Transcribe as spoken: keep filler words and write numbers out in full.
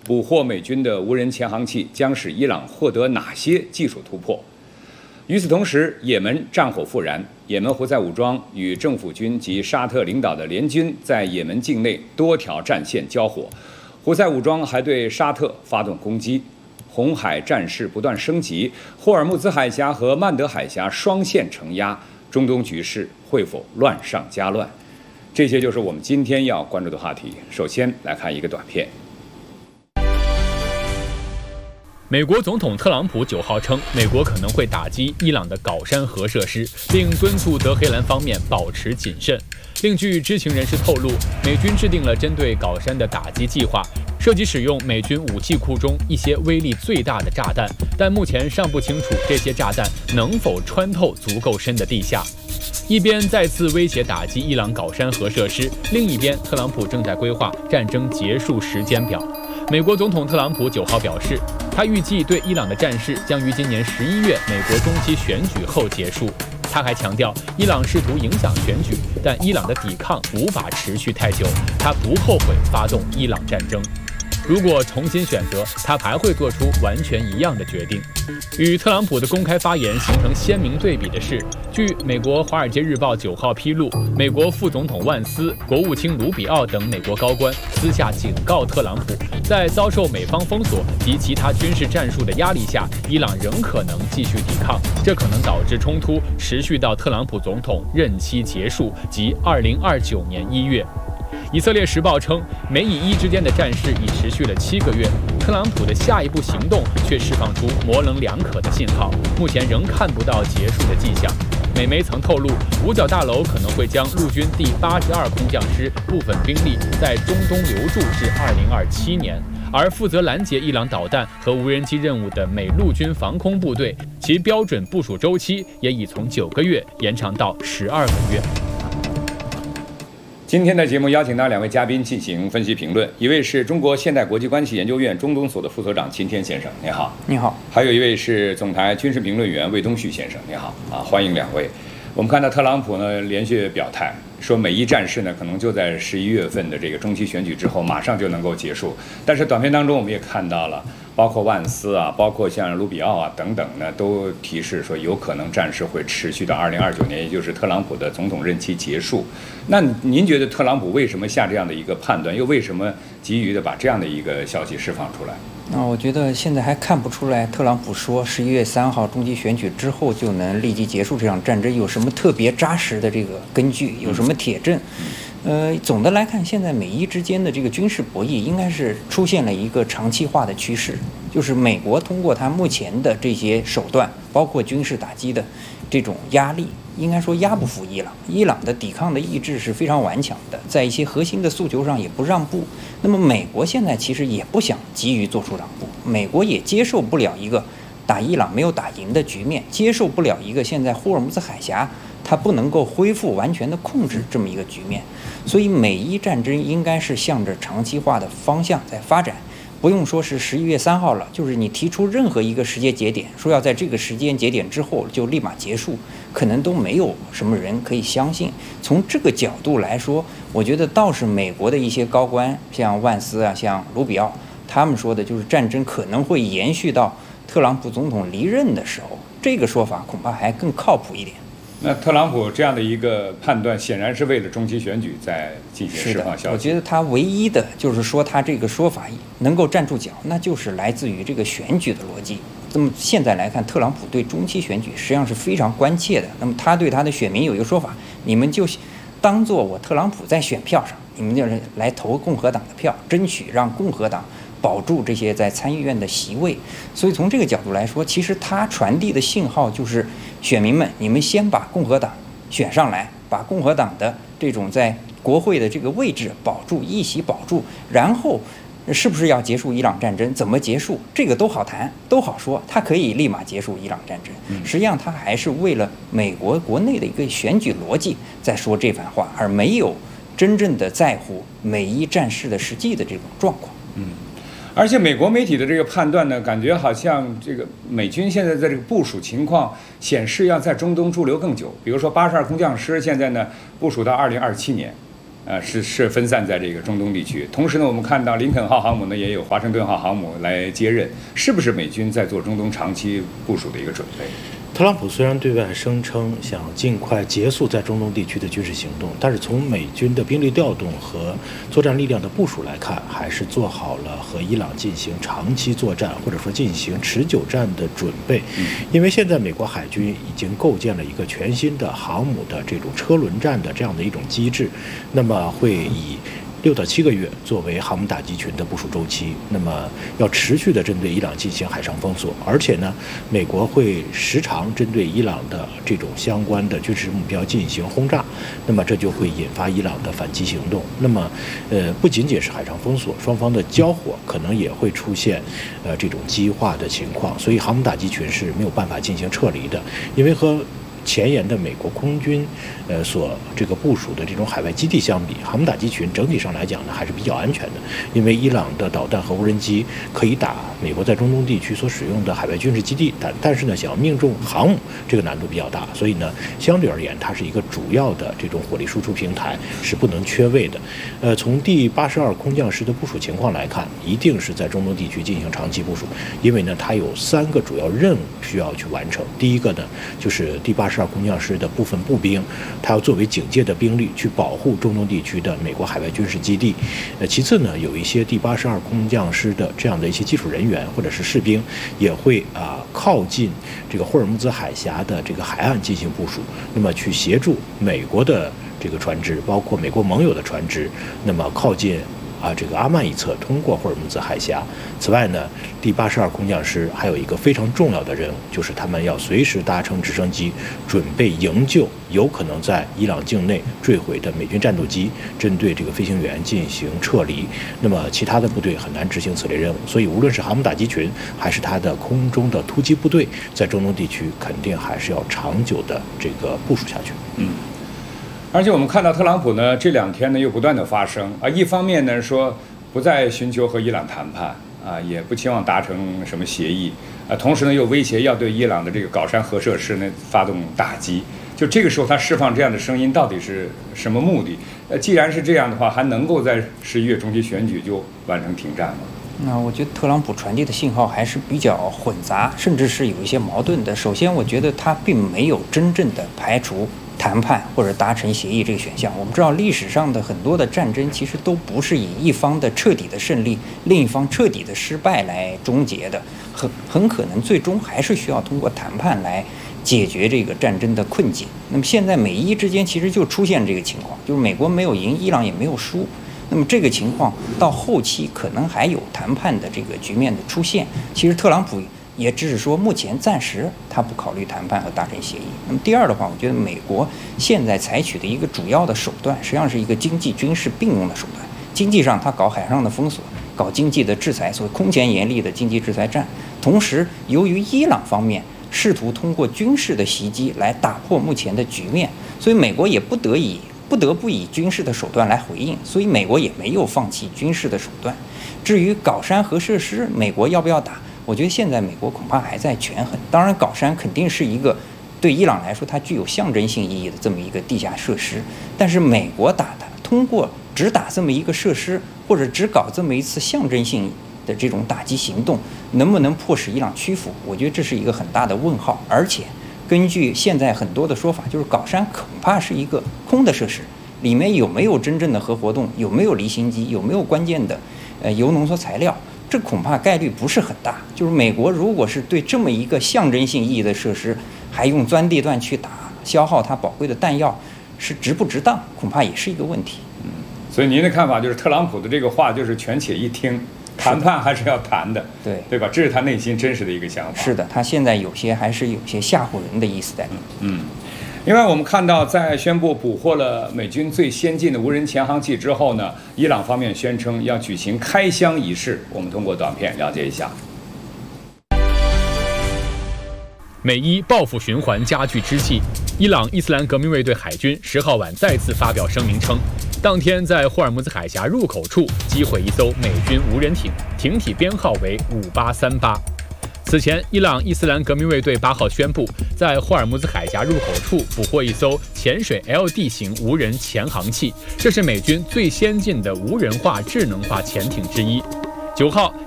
捕获美军的无人潜航器将使伊朗获得哪些技术突破？与此同时，也门战火复燃，也门胡塞武装与政府军及沙特领导的联军在也门境内多条战线交火，胡塞武装还对沙特发动攻击。红海战事不断升级，霍尔木兹海峡和曼德海峡双线承压，中东局势会否乱上加乱？这些就是我们今天要关注的话题。首先来看一个短片。 美国总统特朗普九号称，美国可能会打击伊朗的镐山核设施，并敦促德黑兰方面保持谨慎。另据知情人士透露，美军制定了针对镐山的打击计划，涉及使用美军武器库中一些威力最大的炸弹，但目前尚不清楚这些炸弹能否穿透足够深的地下。一边再次威胁打击伊朗镐山核设施，另一边特朗普正在规划战争结束时间表。美国总统特朗普九号表示，他预计对伊朗的战事将于今年十一月美国中期选举后结束。他还强调，伊朗试图影响选举，但伊朗的抵抗无法持续太久，他不后悔发动伊朗战争。如果重新选择，他还会做出完全一样的决定。与特朗普的公开发言形成鲜明对比的是，据美国《华尔街日报》九号披露，美国副总统万斯、国务卿卢比奥等美国高官私下警告特朗普，在遭受美方封锁及其他军事战术的压力下，伊朗仍可能继续抵抗，这可能导致冲突持续到特朗普总统任期结束，即二零二九年一月。以色列时报称，美以伊之间的战事已持续了七个月，特朗普的下一步行动却释放出模棱两可的信号，目前仍看不到结束的迹象。美媒曾透露，五角大楼可能会将陆军第八十二空降师部分兵力在中东留驻至二零二七年，而负责拦截伊朗导弹和无人机任务的美陆军防空部队，其标准部署周期也已从九个月延长到十二个月。 今天的节目邀请到两位嘉宾进行分析评论，一位是中国现代国际关系研究院中东所的副所长秦天先生，你好。 你好。 还有一位是总台军事评论员魏东旭先生，你好。啊，欢迎两位。我们看到特朗普呢连续表态，说美伊战事呢可能就在十一月份的这个中期选举之后马上就能够结束，但是短片当中我们也看到了，包括万斯啊，包括像卢比奥啊等等呢，都提示说有可能战事会持续到二零二九年，也就是特朗普的总统任期结束。那您觉得特朗普为什么下这样的一个判断，又为什么急于的把这样的一个消息释放出来？ 那我觉得现在还看不出来，特朗普说十一月三号中期选举之后就能立即结束这场战争有什么特别扎实的这个根据，有什么铁证？呃，总的来看，现在美伊之间的这个军事博弈应该是出现了一个长期化的趋势，就是美国通过它目前的这些手段，包括军事打击的这种压力，应该说压不服伊朗。伊朗的抵抗的意志是非常顽强的，在一些核心的诉求上也不让步。那么美国现在其实也不想急于做出让步，美国也接受不了一个打伊朗没有打赢的局面，接受不了一个现在霍尔木兹海峡它不能够恢复完全的控制这么一个局面。所以美伊战争应该是向着长期化的方向在发展，不用说是十一月三号了，就是你提出任何一个时间节点，说要在这个时间节点之后就立马结束，可能都没有什么人可以相信。从这个角度来说，我觉得倒是美国的一些高官，像万斯啊，像卢比奥，他们说的就是战争可能会延续到特朗普总统离任的时候，这个说法恐怕还更靠谱一点。 那特朗普这样的一个判断，显然是为了中期选举在进行释放消息。 我觉得他唯一的就是说他这个说法能够站住脚，那就是来自于这个选举的逻辑。那么现在来看，特朗普对中期选举实际上是非常关切的。那么他对他的选民有一个说法，你们就当做我特朗普在选票上，你们就是来投共和党的票，争取让共和党保住这些在参议院的席位。所以从这个角度来说，其实他传递的信号就是选民们，你们先把共和党选上来，把共和党的这种在国会的这个位置保住，议席保住，然后是不是要结束伊朗战争，怎么结束，这个都好谈，都好说，他可以立马结束伊朗战争。实际上他还是为了美国国内的一个选举逻辑在说这番话，而没有真正的在乎美伊战事的实际的这种状况。 嗯。而且美国媒体的这个判断呢，感觉好像这个美军现在在这个部署情况显示要在中东驻留更久。比如说八十二空降师现在呢部署到二零二七年， 呃，是是分散在这个中东地区。同时呢，我们看到林肯号航母呢也有华盛顿号航母来接任，是不是美军在做中东长期部署的一个准备？ 特朗普虽然对外声称想尽快结束在中东地区的军事行动，但是从美军的兵力调动和作战力量的部署来看，还是做好了和伊朗进行长期作战或者说进行持久战的准备。因为现在美国海军已经构建了一个全新的航母的这种车轮战的这样的一种机制，那么会以六到七个月作为航母打击群的部署周期，那么要持续的针对伊朗进行海上封锁，而且呢，美国会时常针对伊朗的这种相关的军事目标进行轰炸，那么这就会引发伊朗的反击行动。那么，呃，不仅仅是海上封锁，双方的交火可能也会出现呃这种激化的情况，所以航母打击群是没有办法进行撤离的，因为和前沿的美国空军，呃，所这个部署的这种海外基地相比，航母打击群整体上来讲呢还是比较安全的，因为伊朗的导弹和无人机可以打美国在中东地区所使用的海外军事基地，但但是呢，想要命中航母这个难度比较大，所以呢，相对而言，它是一个主要的这种火力输出平台，是不能缺位的。呃，从第八十二空降师的部署情况来看，一定是在中东地区进行长期部署，因为呢，它有三个主要任务需要去完成。第一个呢，就是第八十二空降师的部分步兵，它要作为警戒的兵力去保护中东地区的美国海外军事基地。呃，其次呢，有一些第八十二空降师的这样的一些技术人员或者是士兵，也会啊、呃、靠近这个霍尔木兹海峡的这个海岸进行部署，那么去协助美国的这个船只，包括美国盟友的船只，那么靠近啊，这个阿曼一侧通过霍尔木兹海峡。此外呢，第八十二空降师还有一个非常重要的任务，就是他们要随时搭乘直升机，准备营救有可能在伊朗境内坠毁的美军战斗机，针对这个飞行员进行撤离。那么其他的部队很难执行此类任务，所以无论是航母打击群还是它的空中的突击部队，在中东地区肯定还是要长久的这个部署下去。 嗯。而且我们看到特朗普呢，这两天呢又不断的发声啊，一方面呢说不再寻求和伊朗谈判啊，也不期望达成什么协议啊，同时呢又威胁要对伊朗的这个高山核设施呢发动打击。就这个时候他释放这样的声音到底是什么目的？呃，既然是这样的话，还能够在十一月中期选举就完成停战吗？ 那我觉得特朗普传递的信号还是比较混杂，甚至是有一些矛盾的。首先，我觉得他并没有真正的排除谈判或者达成协议这个选项。我们知道历史上的很多的战争其实都不是以一方的彻底的胜利，另一方彻底的失败来终结的，很很可能最终还是需要通过谈判来解决这个战争的困境。那么现在美伊之间其实就出现这个情况，就是美国没有赢，伊朗也没有输。那么这个情况到后期可能还有谈判的这个局面的出现。其实特朗普也只是说目前暂时他不考虑谈判和达成协议。那么第二的话，我觉得美国现在采取的一个主要的手段，实际上是一个经济军事并用的手段。经济上他搞海上的封锁，搞经济的制裁，所谓空前严厉的经济制裁战。同时，由于伊朗方面试图通过军事的袭击来打破目前的局面，所以美国也不得已不得不以军事的手段来回应，所以美国也没有放弃军事的手段。至于高山核设施，美国要不要打？我觉得现在美国恐怕还在权衡。当然，高山肯定是一个对伊朗来说它具有象征性意义的这么一个地下设施，但是美国打它，通过只打这么一个设施，或者只搞这么一次象征性的这种打击行动，能不能迫使伊朗屈服？我觉得这是一个很大的问号。而且根据现在很多的说法，就是高山恐怕是一个空的设施，里面有没有真正的核活动，有没有离心机，有没有关键的呃铀浓缩材料，这恐怕概率不是很大。就是美国如果是对这么一个象征性意义的设施，还用钻地段去打，消耗它宝贵的弹药，是值不值当，恐怕也是一个问题。 嗯，所以您的看法就是特朗普的这个话就是权且一听。谈判还是要谈的， 对对吧？这是他内心真实的一个想法。 是的，他现在有些还是有些吓唬人的意思在里面。 嗯，另外我们看到，在宣布捕获了美军最先进的无人潜航器之后呢，伊朗方面宣称要举行开箱仪式。我们通过短片了解一下。 美伊报复循环加剧之际，伊朗伊斯兰革命卫队海军十号晚再次发表声明称，当天在霍尔木兹海峡入口处击毁一艘美军无人艇，艇体编号为五八三八。 此前，伊朗伊斯兰革命卫队八号宣布，在霍尔木兹海峡入口处捕获一艘潜水 L D 型无人潜航器，这是美军最先进的无人化智能化潜艇之一。九号，